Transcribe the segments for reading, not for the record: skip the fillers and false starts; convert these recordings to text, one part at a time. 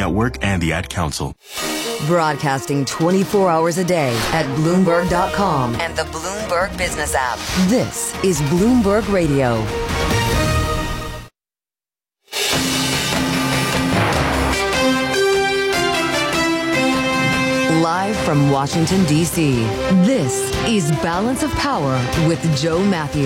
Network and the Ad Council. Broadcasting 24 hours a day at Bloomberg.com and the Bloomberg Business app. This is Bloomberg Radio. Live from Washington, D.C., this is Balance of Power with Joe Matthew.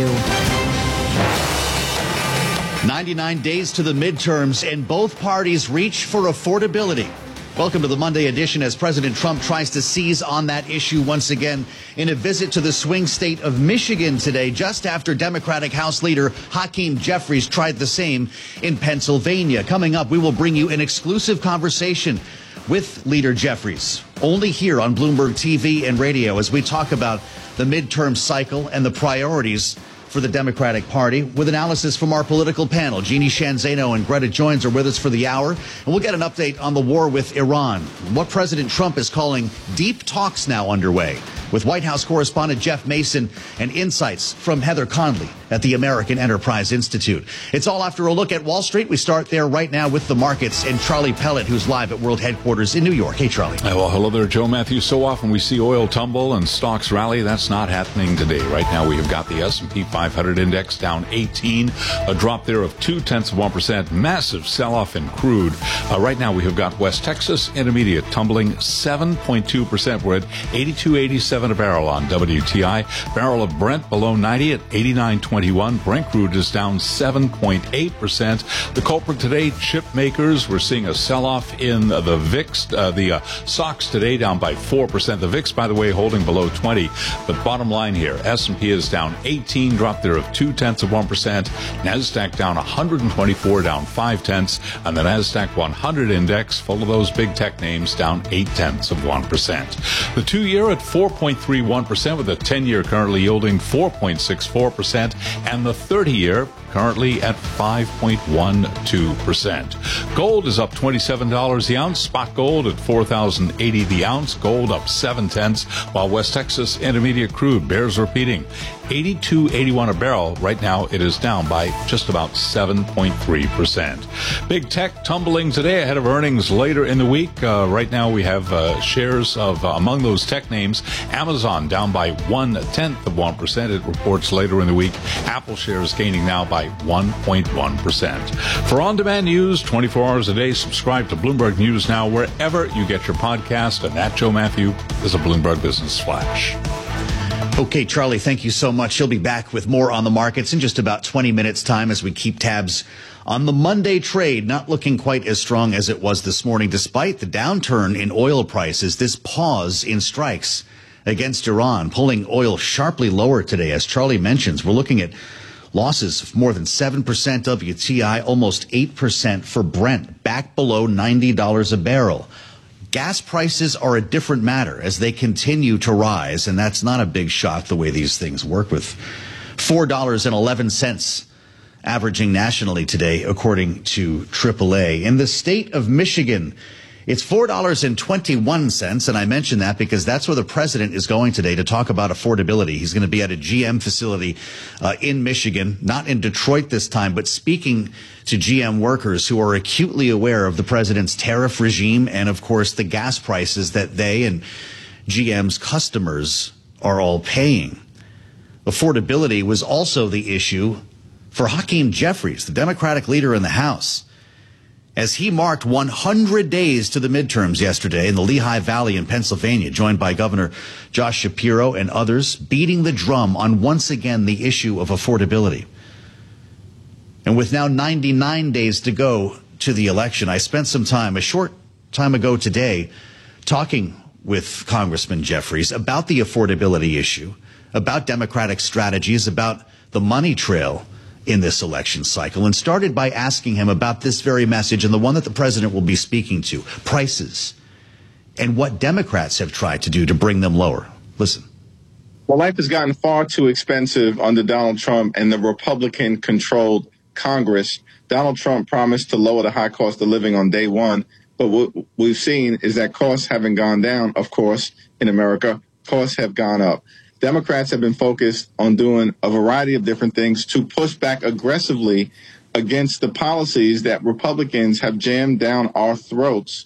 99 days to the midterms, and both parties reach for affordability. Welcome to the Monday edition as President Trump tries to seize on that issue once again in a visit to the swing state of Michigan today, just after Democratic House Leader Hakeem Jeffries tried the same in Pennsylvania. Coming up, we will bring you an exclusive conversation with Leader Jeffries, only here on Bloomberg TV and radio, as we talk about the midterm cycle and the priorities for the Democratic Party, with analysis from our political panel. Jeannie Sheehan Zaino and Greta Joins are with us for the hour, and we'll get an update on the war with Iran, what President Trump is calling deep talks now underway, with White House correspondent Jeff Mason and insights from Heather Conley at the American Enterprise Institute. It's all after a look at Wall Street. We start there right now with the markets and Charlie Pellet, who's live at World Headquarters in New York. Hey, Charlie. Well, hello there, Joe Matthew. So often we see oil tumble and stocks rally. That's not happening today. Right now we have got the S&P 500 index down 18, a drop there of 0.2%. Massive sell-off in crude. Right now we have got West Texas Intermediate tumbling 7.2%. We're at 82.87 a barrel on WTI. Barrel of Brent below 90 at 89.21. Brent crude is down 7.8%. The culprit today, chip makers. We're seeing a sell-off in the VIX. The SOX today down by 4%. The VIX, by the way, holding below 20. But bottom line here, S&P is down 18, drop there of 0.2%. NASDAQ down 124, down 0.5. And the NASDAQ 100 index, full of those big tech names, down 0.8%. The 2-year at 4.31%, with the 10-year currently yielding 4.64%, and the 30-year currently at 5.12%. Gold is up $27 the ounce. Spot gold at $4,080 the ounce. Gold up 0.7, while West Texas Intermediate crude bears repeating. 82.81 a barrel. Right now it is down by just about 7.3%. Big tech tumbling today ahead of earnings later in the week. Right now we have shares of among those tech names. Amazon down by 0.1%. It reports later in the week. Apple shares gaining now by 1.1%. For on-demand news 24 hours a day, subscribe to Bloomberg News Now wherever you get your podcast. And that, Joe Matthew, is a Bloomberg Business Flash. Okay, Charlie, thank you so much. He'll be back with more on the markets in just about 20 minutes' time as we keep tabs on the Monday trade, not looking quite as strong as it was this morning, despite the downturn in oil prices. This pause in strikes against Iran, pulling oil sharply lower today. As Charlie mentions, we're looking at losses of more than 7% WTI, almost 8% for Brent, back below $90 a barrel. Gas prices are a different matter as they continue to rise, and that's not a big shock the way these things work, with $4.11 averaging nationally today, according to AAA. In the state of Michigan, it's $4.21, and I mention that because that's where the president is going today to talk about affordability. He's going to be at a GM facility in Michigan, not in Detroit this time, but speaking to GM workers who are acutely aware of the president's tariff regime and, of course, the gas prices that they and GM's customers are all paying. Affordability was also the issue for Hakeem Jeffries, the Democratic leader in the House, as he marked 100 days to the midterms yesterday in the Lehigh Valley in Pennsylvania, joined by Governor Josh Shapiro and others, beating the drum on once again the issue of affordability. And with now 99 days to go to the election, I spent some time, a short time ago today, talking with Congressman Jeffries about the affordability issue, about Democratic strategies, about the money trail in this election cycle, and started by asking him about this very message and the one that the president will be speaking to, prices, and what Democrats have tried to do to bring them lower. Listen. Well, life has gotten far too expensive under Donald Trump and the Republican-controlled Congress. Donald Trump promised to lower the high cost of living on day one, but what we've seen is that costs haven't gone down, of course, in America. Costs have gone up. Democrats have been focused on doing a variety of different things to push back aggressively against the policies that Republicans have jammed down our throats